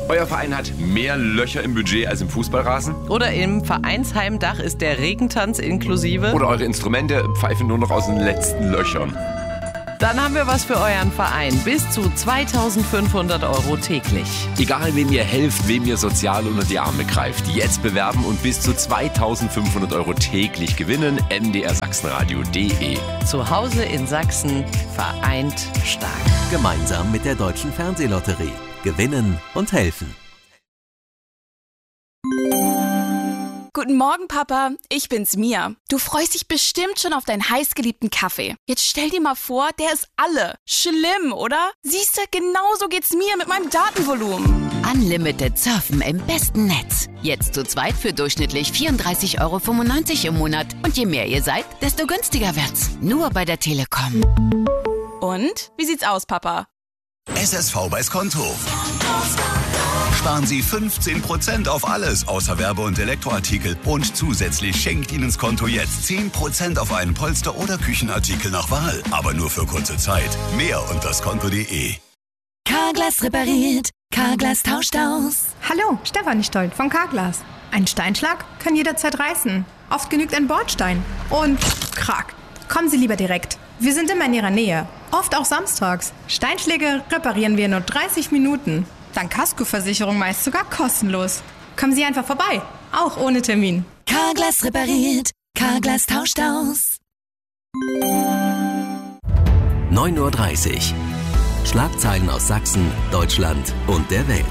Euer Verein hat mehr Löcher im Budget als im Fußballrasen? Oder im Vereinsheimdach ist der Regentanz inklusive? Oder eure Instrumente pfeifen nur noch aus den letzten Löchern? Dann haben wir was für euren Verein. Bis zu 2.500 € täglich. Egal, wem ihr helft, wem ihr sozial unter die Arme greift. Jetzt bewerben und bis zu 2.500 € täglich gewinnen. mdrsachsenradio.de. Zu Hause in Sachsen, vereint stark. Gemeinsam mit der Deutschen Fernsehlotterie. Gewinnen und helfen. Guten Morgen, Papa. Ich bin's, Mia. Du freust dich bestimmt schon auf deinen heißgeliebten Kaffee. Jetzt stell dir mal vor, der ist alle. Schlimm, oder? Siehste, genauso geht's mir mit meinem Datenvolumen. Unlimited Surfen im besten Netz. Jetzt zu zweit für durchschnittlich 34,95 € im Monat. Und je mehr ihr seid, desto günstiger wird's. Nur bei der Telekom. Und? Wie sieht's aus, Papa? SSV bei Skonto. Sparen Sie 15% auf alles außer Werbe- und Elektroartikel. Und zusätzlich schenkt Ihnen Skonto jetzt 10% auf einen Polster- oder Küchenartikel nach Wahl. Aber nur für kurze Zeit. Mehr unter skonto.de. Carglass repariert. Carglass tauscht aus. Hallo, Stefanie Stoll von Carglass. Ein Steinschlag kann jederzeit reißen. Oft genügt ein Bordstein. Und krack. Kommen Sie lieber direkt. Wir sind immer in Ihrer Nähe. Oft auch samstags. Steinschläge reparieren wir in nur 30 Minuten. Dank Kaskoversicherung meist sogar kostenlos. Kommen Sie einfach vorbei, auch ohne Termin. Carglass repariert, Carglass tauscht aus. 9:30 Uhr. Schlagzeilen aus Sachsen, Deutschland und der Welt.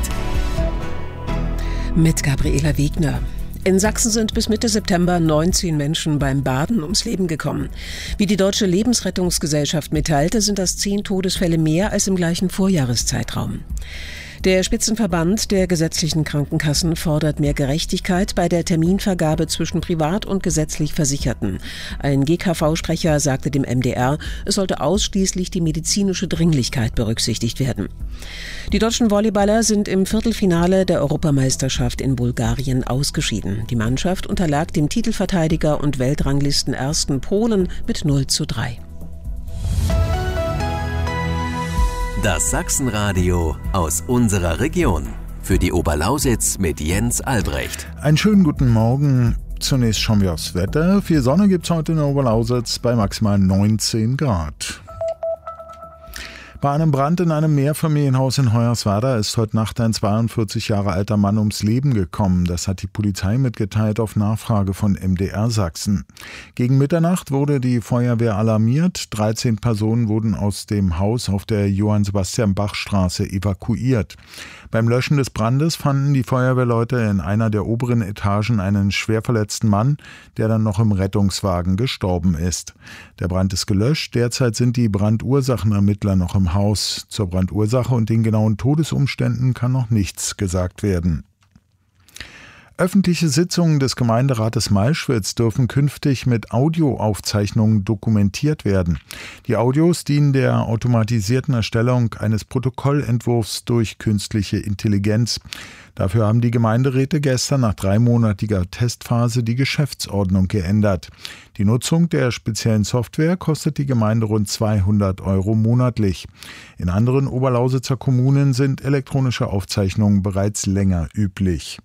Mit Gabriela Wegner. In Sachsen sind bis Mitte September 19 Menschen beim Baden ums Leben gekommen. Wie die Deutsche Lebensrettungsgesellschaft mitteilte, sind das 10 Todesfälle mehr als im gleichen Vorjahreszeitraum. Der Spitzenverband der gesetzlichen Krankenkassen fordert mehr Gerechtigkeit bei der Terminvergabe zwischen privat und gesetzlich Versicherten. Ein GKV-Sprecher sagte dem MDR, es sollte ausschließlich die medizinische Dringlichkeit berücksichtigt werden. Die deutschen Volleyballer sind im Viertelfinale der Europameisterschaft in Bulgarien ausgeschieden. Die Mannschaft unterlag dem Titelverteidiger und Weltranglistenersten Polen mit 0:3. Das Sachsenradio aus unserer Region. Für die Oberlausitz mit Jens Albrecht. Einen schönen guten Morgen. Zunächst schauen wir aufs Wetter. Viel Sonne gibt es heute in der Oberlausitz bei maximal 19 Grad. Bei einem Brand in einem Mehrfamilienhaus in Hoyerswerda ist heute Nacht ein 42 Jahre alter Mann ums Leben gekommen. Das hat die Polizei mitgeteilt auf Nachfrage von MDR Sachsen. Gegen Mitternacht wurde die Feuerwehr alarmiert. 13 Personen wurden aus dem Haus auf der Johann-Sebastian-Bach-Straße evakuiert. Beim Löschen des Brandes fanden die Feuerwehrleute in einer der oberen Etagen einen schwer verletzten Mann, der dann noch im Rettungswagen gestorben ist. Der Brand ist gelöscht. Derzeit sind die Brandursachenermittler noch im Haus. Zur Brandursache und den genauen Todesumständen kann noch nichts gesagt werden. Öffentliche Sitzungen des Gemeinderates Malschwitz dürfen künftig mit Audioaufzeichnungen dokumentiert werden. Die Audios dienen der automatisierten Erstellung eines Protokollentwurfs durch künstliche Intelligenz. Dafür haben die Gemeinderäte gestern nach 3-monatiger Testphase die Geschäftsordnung geändert. Die Nutzung der speziellen Software kostet die Gemeinde rund 200 € monatlich. In anderen Oberlausitzer Kommunen sind elektronische Aufzeichnungen bereits länger üblich.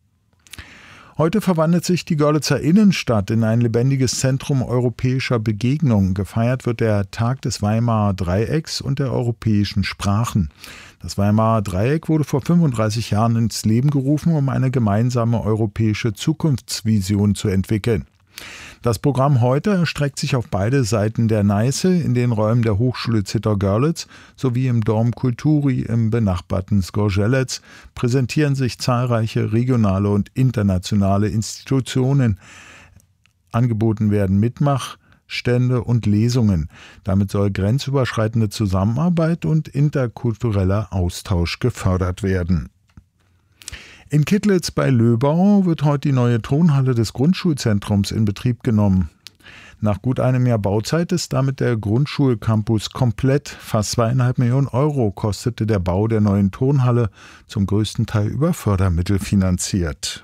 Heute verwandelt sich die Görlitzer Innenstadt in ein lebendiges Zentrum europäischer Begegnung. Gefeiert wird der Tag des Weimarer Dreiecks und der europäischen Sprachen. Das Weimarer Dreieck wurde vor 35 Jahren ins Leben gerufen, um eine gemeinsame europäische Zukunftsvision zu entwickeln. Das Programm heute erstreckt sich auf beide Seiten der Neiße in den Räumen der Hochschule Zittau-Görlitz sowie im Dorm Kulturi im benachbarten Skorzelec präsentieren sich zahlreiche regionale und internationale Institutionen. Angeboten werden Mitmachstände und Lesungen. Damit soll grenzüberschreitende Zusammenarbeit und interkultureller Austausch gefördert werden. In Kittlitz bei Löbau wird heute die neue Turnhalle des Grundschulzentrums in Betrieb genommen. Nach gut einem Jahr Bauzeit ist damit der Grundschulcampus komplett. Fast 2,5 Millionen € kostete der Bau der neuen Turnhalle, zum größten Teil über Fördermittel finanziert.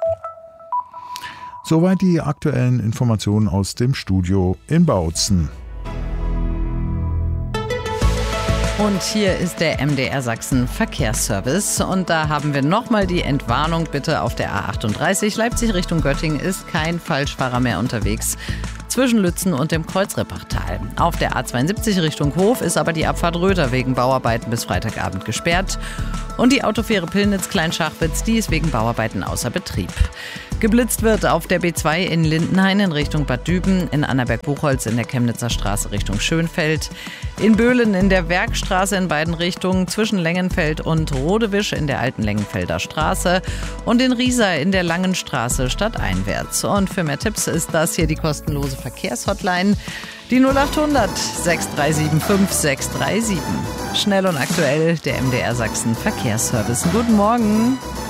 Soweit die aktuellen Informationen aus dem Studio in Bautzen. Und hier ist der MDR Sachsen Verkehrsservice. Und da haben wir nochmal die Entwarnung. Bitte auf der A38 Leipzig Richtung Göttingen ist kein Falschfahrer mehr unterwegs. Zwischen Lützen und dem Kreuzrippachtal. Auf der A72 Richtung Hof ist aber die Abfahrt Röther wegen Bauarbeiten bis Freitagabend gesperrt. Und die Autofähre Pillnitz-Kleinschachwitz, die ist wegen Bauarbeiten außer Betrieb. Geblitzt wird auf der B2 in Lindenhain in Richtung Bad Düben, in Annaberg-Buchholz in der Chemnitzer Straße Richtung Schönfeld, in Böhlen in der Werkstraße in beiden Richtungen zwischen Längenfeld und Rodewisch in der alten Längenfelder Straße und in Riesa in der Langen Straße stadteinwärts. Und für mehr Tipps ist das hier die kostenlose Verkehrshotline, die 0800 6375 637. Schnell und aktuell der MDR Sachsen Verkehrsservice. Guten Morgen.